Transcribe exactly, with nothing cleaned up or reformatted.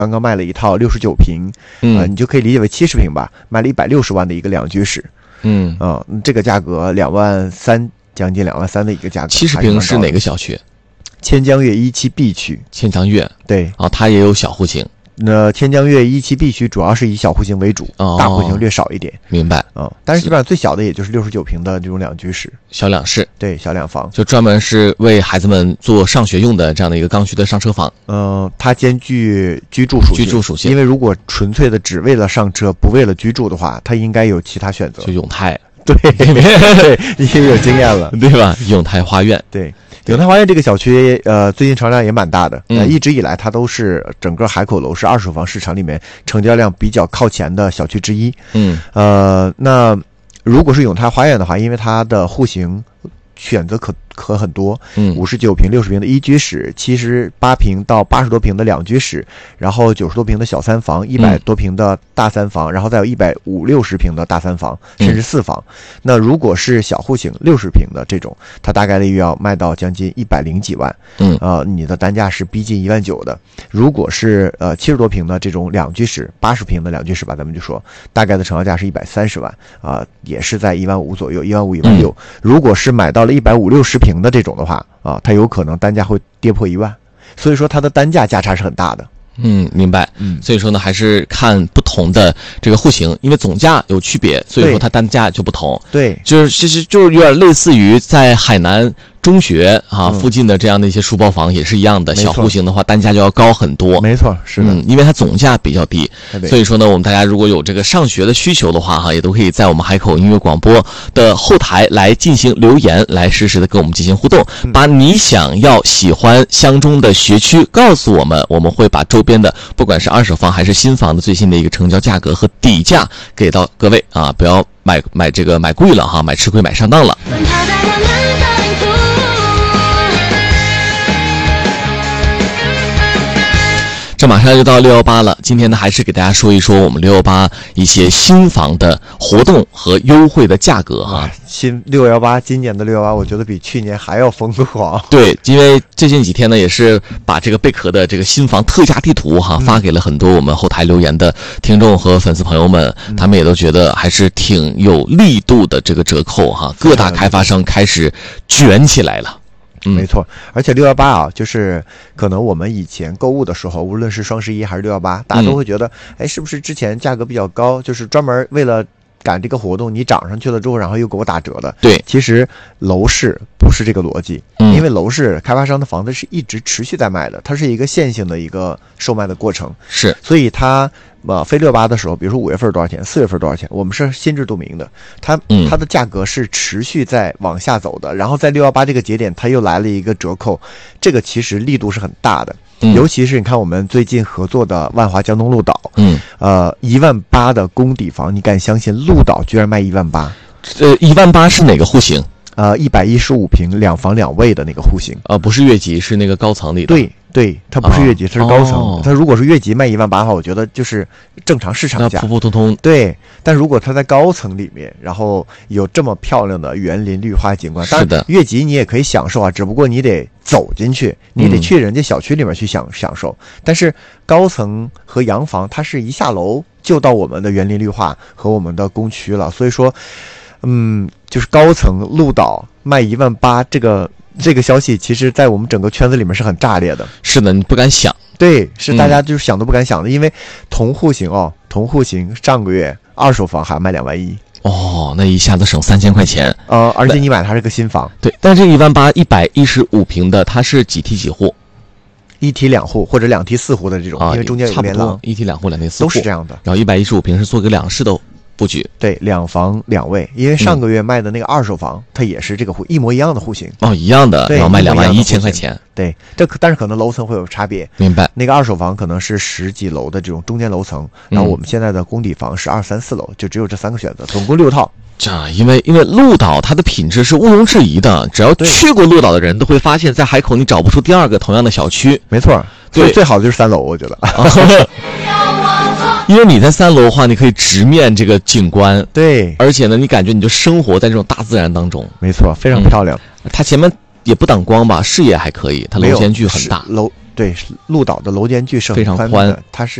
刚刚卖了一套六十九平，嗯、呃，你就可以理解为七十平吧，卖了一百六十万的一个两居室， 嗯啊、呃，这个价格两万三，将近两万三的一个价格。 七十平是哪个小区？ 千江粤一期 B 区。 千江粤， 对啊，它也有小户型。 那千江粤一期 B 区主要是以小户型为主，哦、大户型略少一点。 明白啊、嗯，但是基本上最小的也就是六十九平的这种两居室， 小两室， 对，小两房， 就专门是为孩子们做上学用的这样的一个刚需的上车房。 嗯、呃，它兼具居住属性， 居住属性。 因为如果纯粹的只为了上车，不为了居住的话，它应该有其他选择。 就永泰， 对对，已经有经验了， 对吧？永泰花苑， 对。永泰花苑这个小区，呃，最近成交量也蛮大的。呃， 嗯、 一直以来它都是整个海口楼市二手房市场里面成交量比较靠前的小区之一。 嗯， 呃，那如果是永泰花苑的话，因为它的户型选择可可很多， 嗯， 五十九平、六十平的一居室，七十八平到八十多平的两居室，然后九十多平的小三房，一百多平的大三房，嗯、然后再有一百五六十平的大三房，甚至四房。嗯、那如果是小户型六十平的这种，它大概率要卖到将近一百零几万， 嗯， 呃，你的单价是逼近一万九的。如果是呃七十多平的这种两居室，八十平的两居室吧，咱们就说大概的成交价是一百三十万啊、呃，也是在一万五左右，一万五一万六。如果是买到了一百五六十平的这种的话啊，它有可能单价会跌破一万，所以说它的单价价差是很大的。 嗯，明白。嗯，所以说呢，还是看不同的这个户型，因为总价有区别，所以说它单价就不同。 对， 就是其实就是有点类似于在海南中学啊、嗯、附近的这样的一些书包房也是一样的，小户型的话单价就要高很多。 没错，是的， 嗯，因为它总价比较低，所以说呢，我们大家如果有这个上学的需求的话哈，也都可以在我们海口音乐广播的后台来进行留言，来实时的跟我们进行互动， 嗯、 把你想要喜欢相中的学区告诉我们，我们会把周边的不管是二手房还是新房的最新的一个成交价格和底价给到各位啊，不要买买这个买贵了哈，买吃亏买上当了。这马上就到六一八了，今天呢还是给大家说一说我们六一八一些新房的活动和优惠的价格哈。 新六一八，今年的六一八，我觉得比去年还要疯狂。 对，因为最近几天呢，也是把这个贝壳的这个新房特价地图哈发给了很多我们后台留言的听众和粉丝朋友们，嗯、他们也都觉得还是挺有力度的这个折扣哈，各大开发商开始卷起来了。 嗯，没错，而且六一八啊，就是可能我们以前购物的时候，无论是双十一还是六一八，大家都会觉得，哎，是不是之前价格比较高，就是专门为了赶这个活动，你涨上去了之后，然后又给我打折的。 对， 其实楼市不是这个逻辑，嗯、因为楼市开发商的房子是一直持续在卖的，它是一个线性的一个售卖的过程。 是，所以它呃非六八的时候，比如说五月份多少钱，四月份多少钱，我们是心知肚明的。它它的价格是持续在往下走的，然后在六一八这个节点，它又来了一个折扣，这个其实力度是很大的。嗯、尤其是你看我们最近合作的万华江东鹿岛， 嗯， 呃，一万八的公底房，你敢相信鹿岛居然卖一万八？ 呃，一万八是哪个户型？ 呃，一百一十五平两房两卫的那个户型， 呃，不是越级，是那个高层里的。 对对，它不是越级，它是高层。 哦、 它如果是越级卖一万八的话，我觉得就是正常市场价， 普普通通。 对，但如果它在高层里面，然后有这么漂亮的园林绿化景观， 是的， 越级你也可以享受啊，只不过你得走进去，你得去人家小区里面去享、嗯、享受。但是高层和洋房，它是一下楼就到我们的园林绿化和我们的工区了，所以说。嗯，就是高层鹿岛卖一万八，这个这个消息，其实在我们整个圈子里面是很炸裂的。 是的，你不敢想。 对，是大家就是想都不敢想的，嗯、因为同户型哦，同户型上个月二手房还卖两万一。 哦，那一下子省三千块钱。 呃，而且你买的还是个新房。 对，但这一万八一百一十五平的，它是几梯几户？ 一梯两户或者两梯四户的这种， 啊、 因为中间有连廊， 一梯两户、两梯四户都是这样的。 然后一百一十五平是做个两室的布局， 对，两房两卫，因为上个月卖的那个二手房，嗯、它也是这个户一模一样的户型哦，一样的，然后卖两万一千块钱， 对，这但是可能楼层会有差别， 明白？ 那个二手房可能是十几楼的这种中间楼层，然后我们现在的公底房是二三四楼，就只有这三个选择，总共六套。 啊，因为因为鹿岛它的品质是毋庸置疑的，只要去过鹿岛的人都会发现，在海口你找不出第二个同样的小区。 没错，所以最好的就是三楼，我觉得。 因为你在三楼的话，你可以直面这个景观， 对， 而且呢，你感觉你就生活在这种大自然当中。 没错，非常漂亮。 嗯、它前面也不挡光吧，视野还可以，它楼间距很大。 楼对，鹿岛的楼间距是很非常宽的， 宽它是